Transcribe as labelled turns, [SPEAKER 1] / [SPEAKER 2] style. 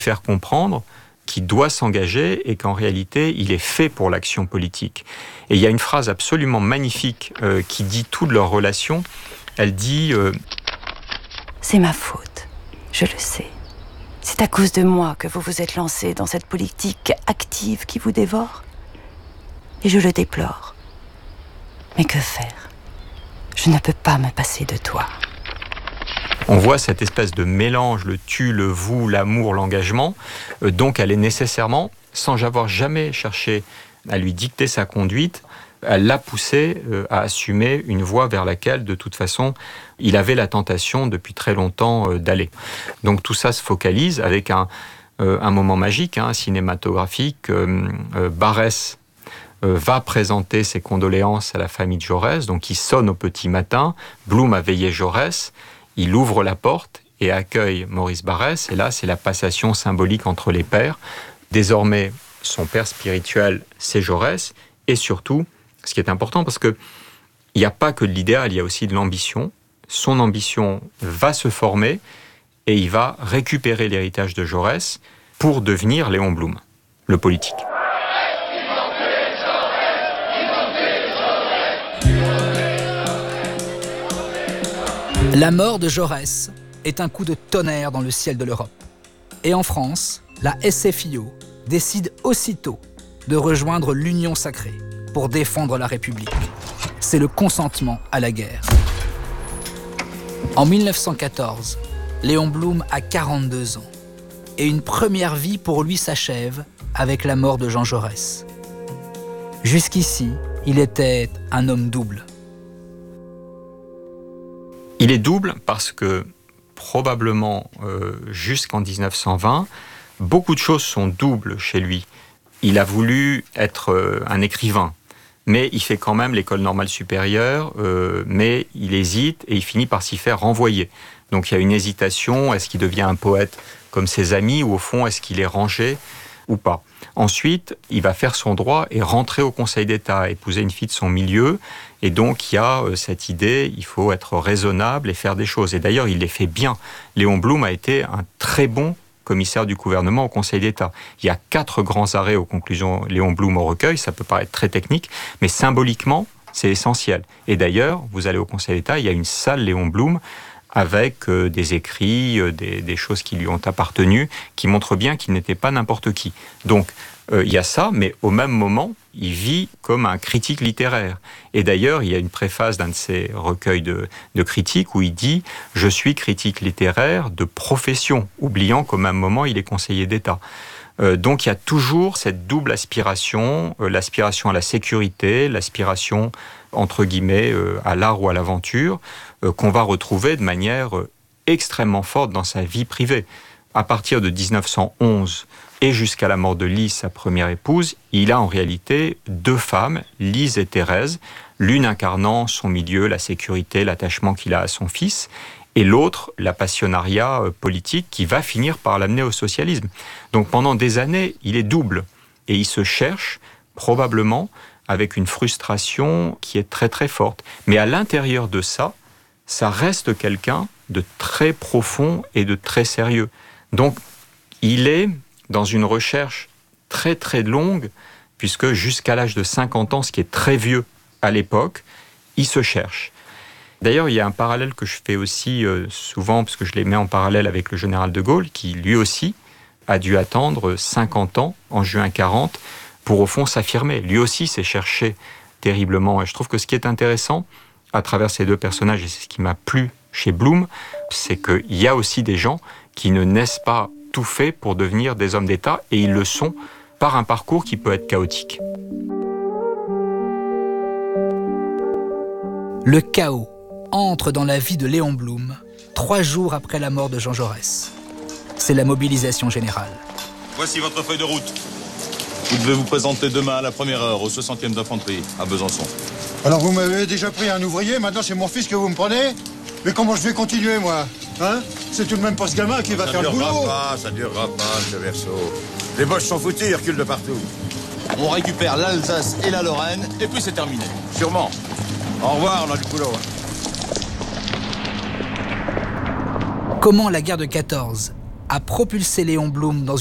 [SPEAKER 1] faire comprendre qu'il doit s'engager et qu'en réalité, il est fait pour l'action politique. Et il y a une phrase absolument magnifique qui dit tout de leur relation. Elle dit
[SPEAKER 2] c'est ma faute, je le sais. C'est à cause de moi que vous vous êtes lancé dans cette politique active qui vous dévore. Et je le déplore. Mais que faire ? Je ne peux pas me passer de toi. »
[SPEAKER 1] On voit cette espèce de mélange, le tu, le vous, l'amour, l'engagement. Donc elle est nécessairement, sans avoir jamais cherché à lui dicter sa conduite, elle l'a poussé à assumer une voie vers laquelle, de toute façon, il avait la tentation depuis très longtemps d'aller. Donc tout ça se focalise avec un moment magique, cinématographique. Barrès va présenter ses condoléances à la famille de Jaurès, donc il sonne au petit matin, Blum a veillé Jaurès, il ouvre la porte et accueille Maurice Barrès, et là c'est la passation symbolique entre les pères. Désormais, son père spirituel, c'est Jaurès, et surtout, ce qui est important, parce qu'il n'y a pas que de l'idéal, il y a aussi de l'ambition. Son ambition va se former, et il va récupérer l'héritage de Jaurès pour devenir Léon Blum, le politique.
[SPEAKER 3] La mort de Jaurès est un coup de tonnerre dans le ciel de l'Europe. Et en France, la SFIO décide aussitôt de rejoindre l'Union sacrée pour défendre la République. C'est le consentement à la guerre. En 1914, Léon Blum a 42 ans et une première vie pour lui s'achève avec la mort de Jean Jaurès. Jusqu'ici, il était un homme double.
[SPEAKER 1] Il est double parce que probablement jusqu'en 1920, beaucoup de choses sont doubles chez lui. Il a voulu être un écrivain, mais il fait quand même l'école normale supérieure, mais il hésite et il finit par s'y faire renvoyer. Donc il y a une hésitation, est-ce qu'il devient un poète comme ses amis, ou au fond, est-ce qu'il est rangé ou pas. Ensuite, il va faire son droit et rentrer au Conseil d'État, épouser une fille de son milieu. Et donc, il y a cette idée, il faut être raisonnable et faire des choses. Et d'ailleurs, il les fait bien. Léon Blum a été un très bon commissaire du gouvernement au Conseil d'État. Il y a 4 grands arrêts aux conclusions Léon Blum au recueil, ça peut paraître très technique, mais symboliquement, c'est essentiel. Et d'ailleurs, vous allez au Conseil d'État, il y a une salle Léon Blum avec des écrits, des choses qui lui ont appartenu, qui montrent bien qu'il n'était pas n'importe qui. Donc, il y a ça, mais au même moment, il vit comme un critique littéraire. Et d'ailleurs, il y a une préface d'un de ses recueils de critiques où il dit « Je suis critique littéraire de profession », oubliant qu'au même moment, il est conseiller d'État. Donc, il y a toujours cette double aspiration, l'aspiration à la sécurité, l'aspiration, entre guillemets, à l'art ou à l'aventure, qu'on va retrouver de manière extrêmement forte dans sa vie privée. À partir de 1911 et jusqu'à la mort de Lise, sa première épouse, il a en réalité 2 femmes, Lise et Thérèse, l'une incarnant son milieu, la sécurité, l'attachement qu'il a à son fils, et l'autre, la passionnariat politique qui va finir par l'amener au socialisme. Donc pendant des années, il est double, et il se cherche probablement avec une frustration qui est très très forte. Mais à l'intérieur de ça, ça reste quelqu'un de très profond et de très sérieux. Donc, il est dans une recherche très très longue, puisque jusqu'à l'âge de 50 ans, ce qui est très vieux à l'époque, il se cherche. D'ailleurs, il y a un parallèle que je fais aussi souvent, parce que je les mets en parallèle avec le général de Gaulle, qui lui aussi a dû attendre 50 ans, en juin 40, pour au fond s'affirmer. Lui aussi s'est cherché terriblement. Et je trouve que ce qui est intéressant, à travers ces 2 personnages, et c'est ce qui m'a plu chez Blum, c'est qu'il y a aussi des gens qui ne naissent pas tout faits pour devenir des hommes d'État, et ils le sont par un parcours qui peut être chaotique.
[SPEAKER 3] Le chaos entre dans la vie de Léon Blum 3 jours après la mort de Jean Jaurès. C'est la mobilisation générale.
[SPEAKER 4] Voici votre feuille de route. Vous devez vous présenter demain à la 1re heure au 60e d'infanterie, à Besançon.
[SPEAKER 5] Alors vous m'avez déjà pris un ouvrier, maintenant c'est mon fils que vous me prenez? Mais comment je vais continuer, moi? C'est tout de même pas ce gamin qui va faire le boulot.
[SPEAKER 4] Ça durera pas, ce Verseau. Les Boches sont foutus, ils reculent de partout.
[SPEAKER 6] On récupère l'Alsace et la Lorraine, et puis c'est terminé.
[SPEAKER 4] Sûrement. Au revoir, on a du boulot.
[SPEAKER 3] Comment la guerre de 14 a propulsé Léon Blum dans